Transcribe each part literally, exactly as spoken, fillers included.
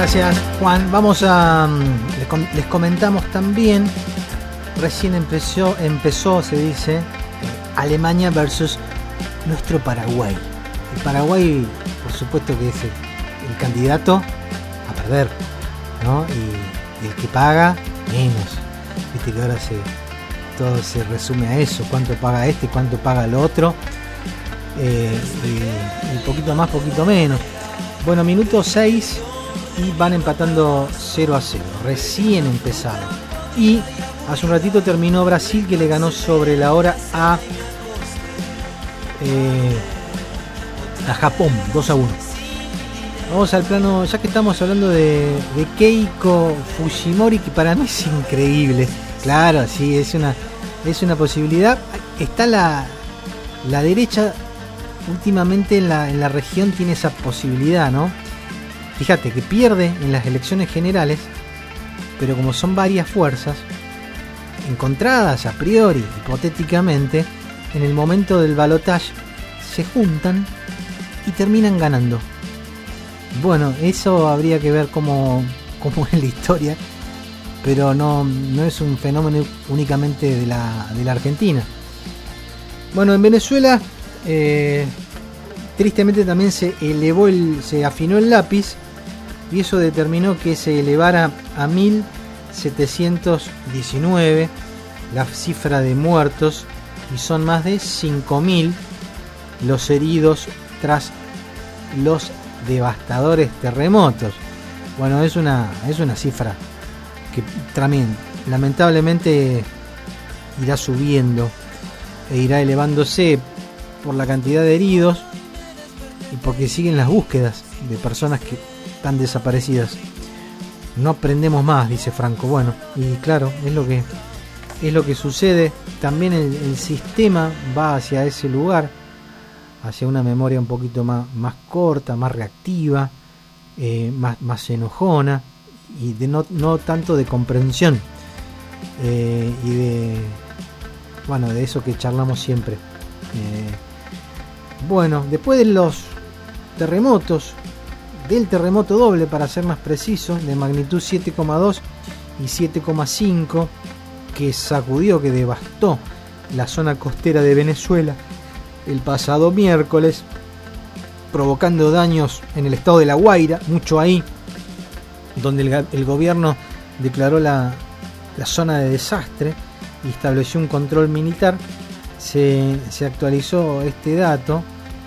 Gracias, Juan. Vamos a... Les comentamos también, recién empezó, empezó se dice, Alemania versus nuestro Paraguay. El Paraguay, por supuesto que es el, el candidato a perder, ¿no? Y, y el que paga, menos. Viste que ahora se, todo se resume a eso. ¿Cuánto paga este? ¿Cuánto paga el otro? Eh, y, y poquito más, poquito menos. Bueno, minuto seis y van empatando cero a cero. Recién empezaron. Y hace un ratito terminó Brasil, que le ganó sobre la hora a eh, a Japón, dos a uno. Vamos al plano, ya que estamos hablando de, de Keiko Fujimori, que para mí es increíble. Claro, sí, es una, es una posibilidad. Está la, la derecha últimamente en la, en la región, tiene esa posibilidad, ¿no? Fíjate que pierde en las elecciones generales, pero como son varias fuerzas encontradas a priori, hipotéticamente, en el momento del balotaje se juntan y terminan ganando. Bueno, eso habría que ver cómo, cómo es la historia, pero no, no es un fenómeno únicamente de la, de la Argentina. Bueno, en Venezuela eh, tristemente también se elevó el, se afinó el lápiz, y eso determinó que se elevara a mil setecientos diecinueve la cifra de muertos, y son más de cinco mil los heridos tras los devastadores terremotos. Bueno, es una, es una cifra que también lamentablemente irá subiendo e irá elevándose por la cantidad de heridos y porque siguen las búsquedas de personas que están desaparecidas. No aprendemos más, dice Franco. Bueno, y claro, es lo que es lo que sucede. También el, el sistema va hacia ese lugar, hacia una memoria un poquito más, más corta, más reactiva, eh, más, más enojona, y de no, no tanto de comprensión, eh, y de bueno, de eso que charlamos siempre. Eh, bueno, después de los terremotos, del terremoto doble para ser más preciso, de magnitud siete coma dos y siete coma cinco, que sacudió, que devastó la zona costera de Venezuela el pasado miércoles, provocando daños en el estado de La Guaira, mucho ahí, donde el, el gobierno declaró la, la zona de desastre y estableció un control militar. Se, se actualizó este dato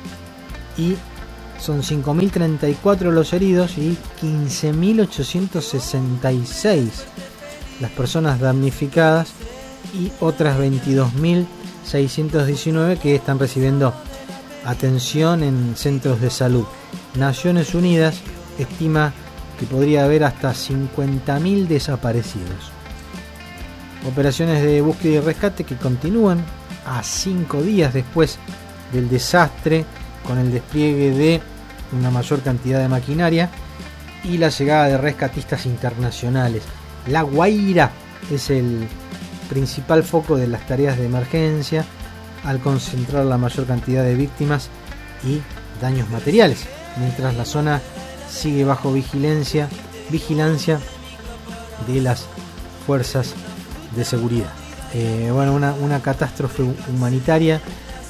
y son cinco mil treinta y cuatro los heridos y quince mil ochocientos sesenta y seis las personas damnificadas, y otras veintidós mil seiscientos diecinueve que están recibiendo atención en centros de salud. Naciones Unidas estima que podría haber hasta cincuenta mil desaparecidos. Operaciones de búsqueda y rescate que continúan a cinco días después del desastre, con el despliegue de una mayor cantidad de maquinaria y la llegada de rescatistas internacionales. La Guaira es el principal foco de las tareas de emergencia, al concentrar la mayor cantidad de víctimas y daños materiales, mientras la zona sigue bajo vigilancia, vigilancia de las fuerzas de seguridad. Eh, bueno, una, una catástrofe humanitaria,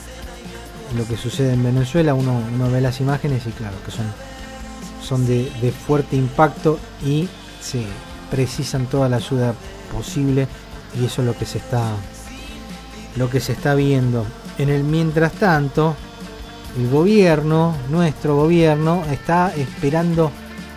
lo que sucede en Venezuela. Uno, uno ve las imágenes y claro que son, son de, de fuerte impacto, y se precisan toda la ayuda posible, y eso es lo que se está lo que se está viendo. En el mientras tanto, el gobierno, nuestro gobierno, está esperando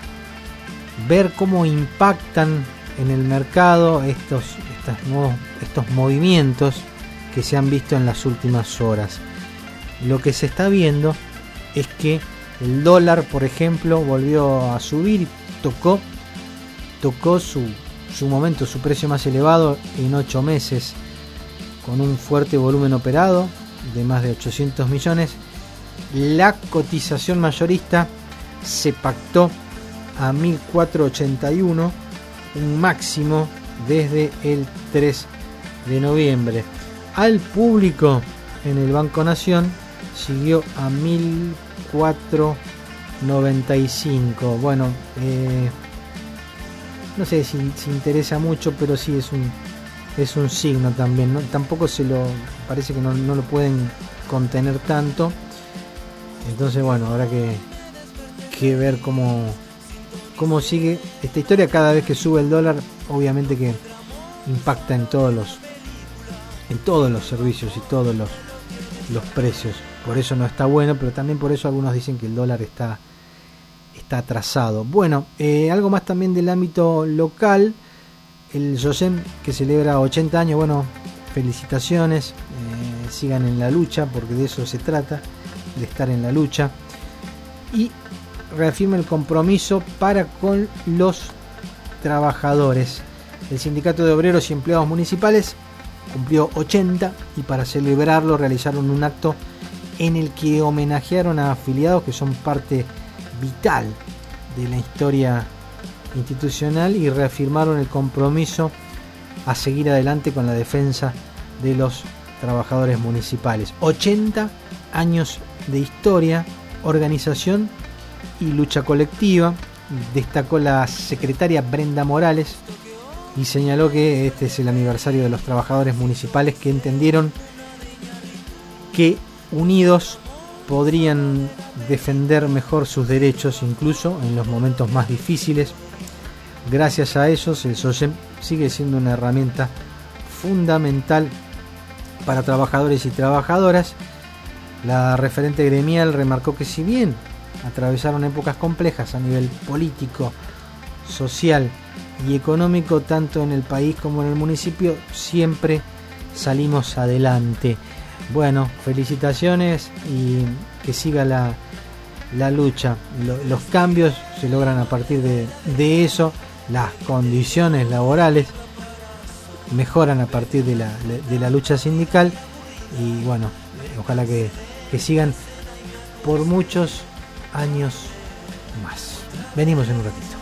ver cómo impactan en el mercado estos, estos, nuevos, estos movimientos que se han visto en las últimas horas. Lo que se está viendo es que el dólar, por ejemplo, volvió a subir, tocó, tocó su, su momento, su precio más elevado en ocho meses, con un fuerte volumen operado de más de ochocientos millones. La cotización mayorista se pactó a mil cuatrocientos ochenta y uno, un máximo desde el tres de noviembre. Al público en el Banco Nación siguió a mil cuatrocientos noventa y cinco. Bueno, eh, no sé si, si interesa mucho, pero sí es un es un signo también, ¿no? Tampoco se lo parece que no, no lo pueden contener tanto. Entonces bueno, habrá que, que ver cómo, cómo sigue esta historia. Cada vez que sube el dólar, obviamente que impacta en todos los en todos los servicios y todos los, los precios. Por eso no está bueno, pero también por eso algunos dicen que el dólar está, está atrasado. Bueno, eh, algo más también del ámbito local. El SOSEM, que celebra ochenta años, bueno, felicitaciones, eh, sigan en la lucha, porque de eso se trata, de estar en la lucha. Y reafirma el compromiso para con los trabajadores. El Sindicato de Obreros y Empleados Municipales cumplió ochenta y para celebrarlo realizaron un acto en el que homenajearon a afiliados que son parte vital de la historia institucional y reafirmaron el compromiso a seguir adelante con la defensa de los trabajadores municipales. ochenta años de historia, organización y lucha colectiva, destacó la secretaria Brenda Morales y señaló que este es el aniversario de los trabajadores municipales que entendieron que unidos podrían defender mejor sus derechos, incluso en los momentos más difíciles. Gracias a ellos, el SOSEM sigue siendo una herramienta fundamental para trabajadores y trabajadoras. La referente gremial remarcó que si bien atravesaron épocas complejas a nivel político, social y económico, tanto en el país como en el municipio, siempre salimos adelante. Bueno, felicitaciones y que siga la, la lucha. Lo, los cambios se logran a partir de, de eso. Las condiciones laborales mejoran a partir de la, de la lucha sindical. Y bueno, ojalá que, que sigan por muchos años más. Venimos en un ratito.